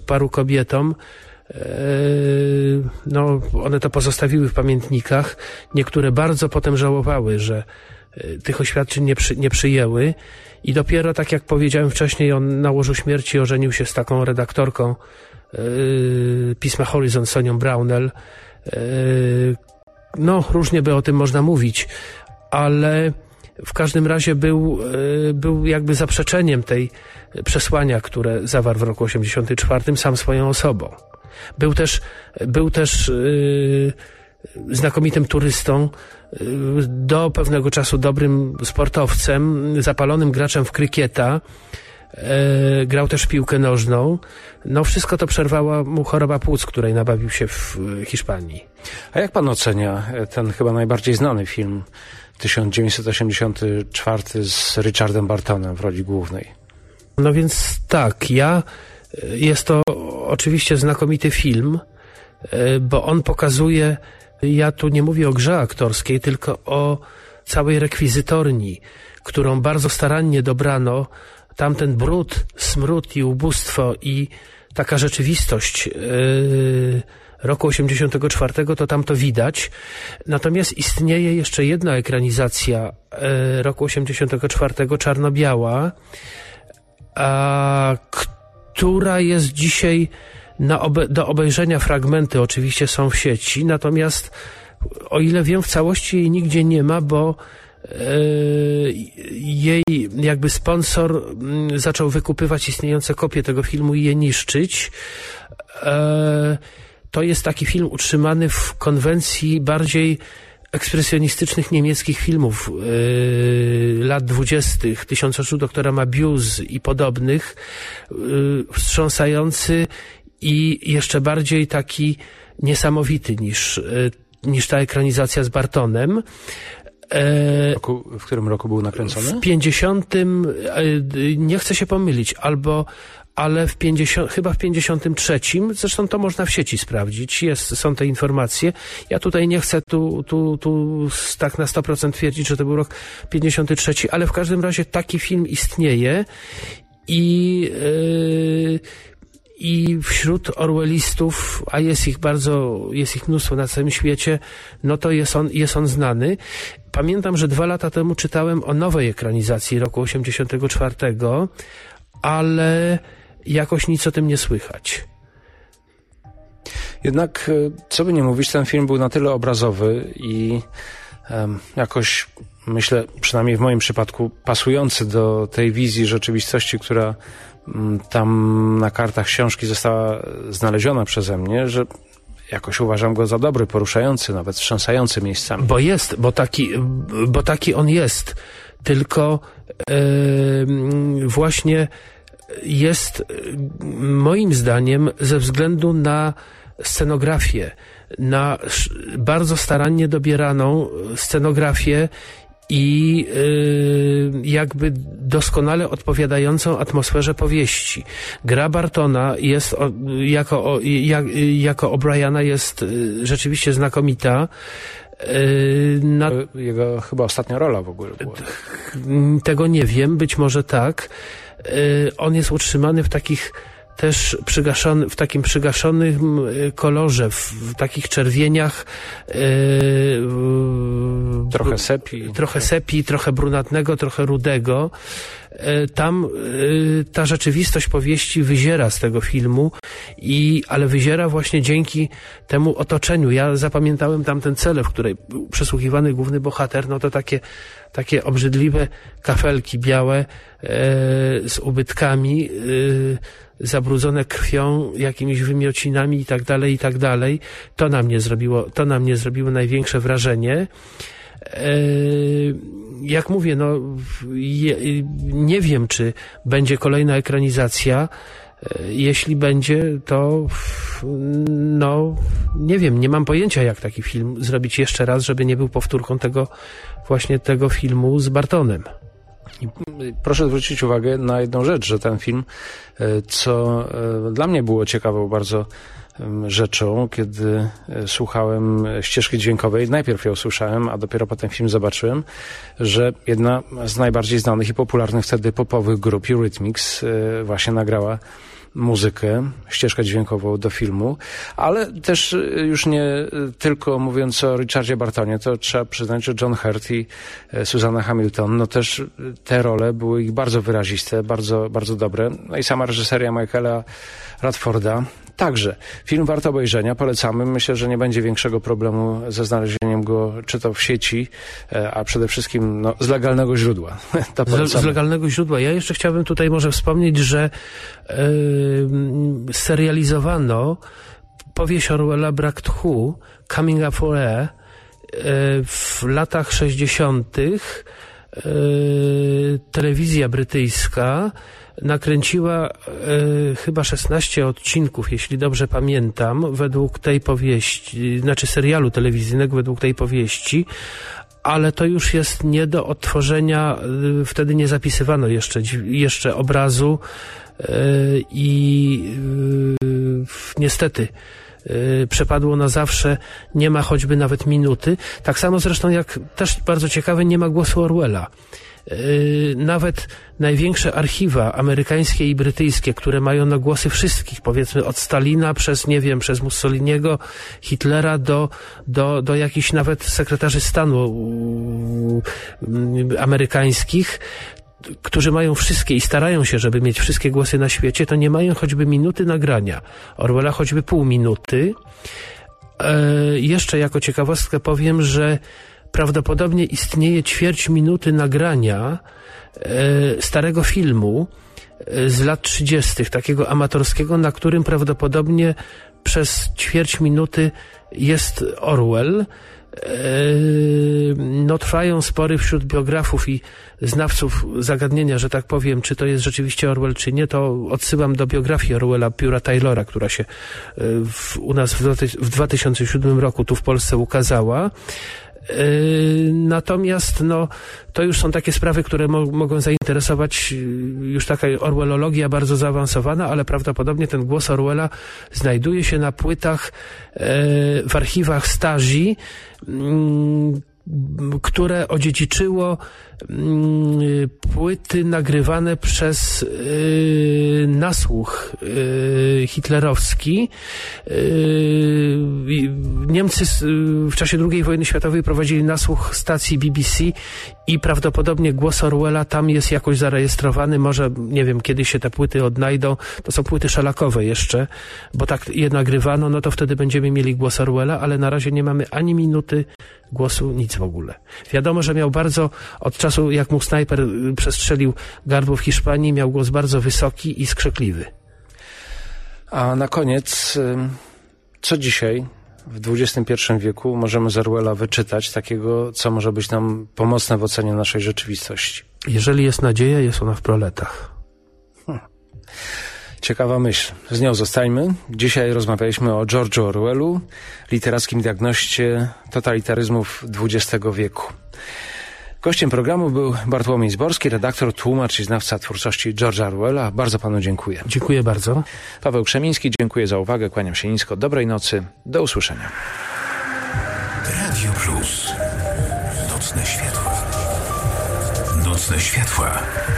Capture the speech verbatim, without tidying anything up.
paru kobietom. No, one to pozostawiły w pamiętnikach. Niektóre bardzo potem żałowały, że tych oświadczeń nie, przy, nie przyjęły i dopiero, tak jak powiedziałem wcześniej, on na łożu śmierci ożenił się z taką redaktorką yy, pisma Horizon, Sonią Brownell. Yy, no, różnie by o tym można mówić, ale w każdym razie był, yy, był jakby zaprzeczeniem tej przesłania, które zawarł w roku osiemdziesiątym czwartym sam swoją osobą. Był też, był też yy, znakomitym turystą, do pewnego czasu dobrym sportowcem, zapalonym graczem w krykieta, e, grał też w piłkę nożną. No wszystko to przerwała mu choroba płuc, której nabawił się w Hiszpanii. A jak pan ocenia ten chyba najbardziej znany film tysiąc dziewięćset osiemdziesiąty czwarty z Richardem Bartonem w roli głównej? No więc tak, ja, jest to oczywiście znakomity film, bo on pokazuje, ja tu nie mówię o grze aktorskiej, tylko o całej rekwizytorni, którą bardzo starannie dobrano. Tamten brud, smród i ubóstwo i taka rzeczywistość yy, roku osiemdziesiątego czwartego, to tam to widać. Natomiast istnieje jeszcze jedna ekranizacja yy, roku osiemdziesiątego czwartego, czarno-biała, a, która jest dzisiaj na obe- do obejrzenia. Fragmenty oczywiście są w sieci, natomiast o ile wiem, w całości jej nigdzie nie ma, bo yy, jej jakby sponsor yy, zaczął wykupywać istniejące kopie tego filmu i je niszczyć. Yy, to jest taki film utrzymany w konwencji bardziej ekspresjonistycznych niemieckich filmów yy, lat dwudziestych, Tysiącoczu doktora Mabuse i podobnych, yy, wstrząsający i jeszcze bardziej taki niesamowity niż, niż ta ekranizacja z Bartonem. W, roku, w którym roku był nakręcony? W pięćdziesiątym, nie chcę się pomylić, albo, ale w pięćdziesiątym, chyba w pięćdziesiątym trzecim, zresztą to można w sieci sprawdzić, jest, są te informacje. Ja tutaj nie chcę tu, tu, tu tak na sto procent twierdzić, że to był rok pięćdziesiąty trzeci, ale w każdym razie taki film istnieje i yy, I wśród orwellistów, a jest ich bardzo, jest ich mnóstwo na całym świecie, no to jest on, jest on znany. Pamiętam, że dwa lata temu czytałem o nowej ekranizacji roku osiemdziesiątego czwartego, ale jakoś nic o tym nie słychać. Jednak, co by nie mówić, ten film był na tyle obrazowy i um, jakoś, myślę, przynajmniej w moim przypadku, pasujący do tej wizji rzeczywistości, która tam na kartach książki została znaleziona przeze mnie, że jakoś uważam go za dobry, poruszający, nawet wstrząsający miejscami. Bo jest, bo taki, bo taki on jest, tylko yy, właśnie jest moim zdaniem ze względu na scenografię, na bardzo starannie dobieraną scenografię i y, jakby doskonale odpowiadającą atmosferze powieści. Gra Bartona jest o, jako, o, jak, jako O'Briana jest y, rzeczywiście znakomita. Y, na... Jego chyba ostatnia rola w ogóle była. Tego nie wiem, być może tak. Y, on jest utrzymany w takich też przygaszony, w takim przygaszonym kolorze, w, w takich czerwieniach, yy, trochę sepi. Trochę sepi, trochę brunatnego, trochę rudego. Yy, tam yy, ta rzeczywistość powieści wyziera z tego filmu, i, ale wyziera właśnie dzięki temu otoczeniu. Ja zapamiętałem tamtę celę, w której był przesłuchiwany główny bohater, no to takie, takie obrzydliwe kafelki białe yy, z ubytkami, yy, zabrudzone krwią, jakimiś wymiocinami i tak dalej, i tak dalej. To na mnie zrobiło, to na mnie zrobiło największe wrażenie. Jak mówię, no nie wiem, czy będzie kolejna ekranizacja. Jeśli będzie, to no nie wiem, nie mam pojęcia, jak taki film zrobić jeszcze raz, żeby nie był powtórką tego właśnie tego filmu z Bartonem. Proszę zwrócić uwagę na jedną rzecz, że ten film, co dla mnie było ciekawą bardzo rzeczą, kiedy słuchałem ścieżki dźwiękowej, najpierw ją słyszałem, a dopiero potem film zobaczyłem, że jedna z najbardziej znanych i popularnych wtedy popowych grup, Eurythmics, właśnie nagrała muzykę, ścieżkę dźwiękową do filmu, ale też już nie tylko mówiąc o Richardzie Bartonie, to trzeba przyznać, że John Hurt i Susanna Hamilton, no też te role były ich bardzo wyraziste, bardzo, bardzo dobre. No i sama reżyseria Michaela Radforda. Także film warto obejrzenia, polecamy. Myślę, że nie będzie większego problemu ze znalezieniem go, czy to w sieci, a przede wszystkim no, z legalnego źródła. Z, z legalnego źródła. Ja jeszcze chciałbym tutaj może wspomnieć, że yy, serializowano powieść Orwella Brak tchu, Coming Up for Air, yy, w latach sześćdziesiątych. Yy, telewizja brytyjska nakręciła e, chyba szesnaście odcinków, jeśli dobrze pamiętam, według tej powieści, znaczy serialu telewizyjnego według tej powieści, ale to już jest nie do odtworzenia, e, wtedy nie zapisywano jeszcze, jeszcze obrazu e, i e, niestety e, przepadło na zawsze, nie ma choćby nawet minuty. Tak samo zresztą jak, też bardzo ciekawe, nie ma głosu Orwella. Nawet największe archiwa amerykańskie i brytyjskie, które mają na głosy wszystkich, powiedzmy od Stalina przez, nie wiem, przez Mussoliniego, Hitlera do, do, do jakichś nawet sekretarzy stanu amerykańskich, którzy mają wszystkie i starają się, żeby mieć wszystkie głosy na świecie, to nie mają choćby minuty nagrania. Orwella choćby pół minuty. E, jeszcze jako ciekawostkę powiem, że prawdopodobnie istnieje ćwierć minuty nagrania e, starego filmu e, z lat trzydziestych, takiego amatorskiego, na którym prawdopodobnie przez ćwierć minuty jest Orwell. E, no, trwają spory wśród biografów i znawców zagadnienia, że tak powiem, czy to jest rzeczywiście Orwell, czy nie. To odsyłam do biografii Orwella Piura Taylora, która się w, u nas w, w dwa tysiące siódmym roku tu w Polsce ukazała. Natomiast no, to już są takie sprawy, które mo mogą zainteresować, już taka orwellologia bardzo zaawansowana, ale prawdopodobnie ten głos Orwella znajduje się na płytach e, w archiwach Stasi, m, które odziedziczyło m, płyty nagrywane przez y, nasłuch y, hitlerowski. Y, Niemcy w czasie drugiej wojny światowej prowadzili nasłuch stacji B B C i prawdopodobnie głos Orwella tam jest jakoś zarejestrowany. Może, nie wiem, kiedy się te płyty odnajdą. To są płyty szalakowe jeszcze, bo tak je nagrywano, no to wtedy będziemy mieli głos Orwella, ale na razie nie mamy ani minuty głosu, nic w ogóle. Wiadomo, że miał bardzo, od czasu jak mu snajper przestrzelił gardło w Hiszpanii, miał głos bardzo wysoki i skrzekliwy. A na koniec, co dzisiaj w dwudziestym pierwszym wieku możemy z Orwella wyczytać takiego, co może być nam pomocne w ocenie naszej rzeczywistości? Jeżeli jest nadzieja, jest ona w proletach. Hmm. Ciekawa myśl. Z nią zostańmy. Dzisiaj rozmawialiśmy o George'u Orwellu, literackim diagnoście totalitaryzmów dwudziestego wieku. Gościem programu był Bartłomiej Zborski, redaktor, tłumacz i znawca twórczości George'a Orwella. Bardzo panu dziękuję. Dziękuję bardzo. Paweł Krzemiński, dziękuję za uwagę. Kłaniam się nisko. Dobrej nocy. Do usłyszenia. Radio Plus. Nocne światła. Nocne światła.